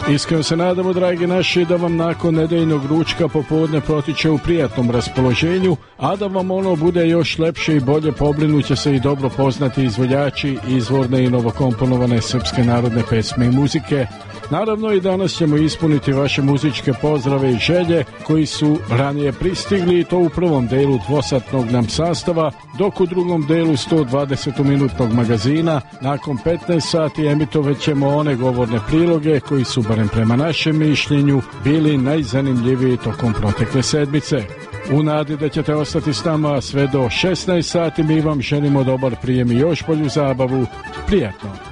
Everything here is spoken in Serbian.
Iskreno se nadamo, dragi naši, da vam nakon nedeljnog ručka popodne protiče u prijatnom raspoloženju, a da vam ono bude još lepše i bolje, pobrinuće se i dobro poznati izvođači izvorne i novokomponovane srpske narodne pesme i muzike. Naravno i danas ćemo ispuniti vaše muzičke pozdrave i želje koji su ranije pristigli, i to u prvom delu dvosatnog nam sastava, dok u drugom delu 120-minutnog magazina nakon 15 sati emitovat ćemo one govorne priloge koji su, barem prema našem mišljenju, bili najzanimljiviji tokom protekle sedmice. U nadi da ćete ostati s nama sve do 16 sati, mi vam želimo dobar prijem i još bolju zabavu. Prijatno!